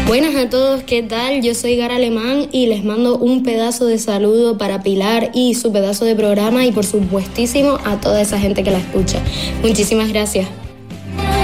Buenas a todos, ¿qué tal? Yo soy Gara Alemán y les mando un pedazo de saludo para Pilar y su pedazo de programa y por supuestísimo a toda esa gente que la escucha. Muchísimas gracias.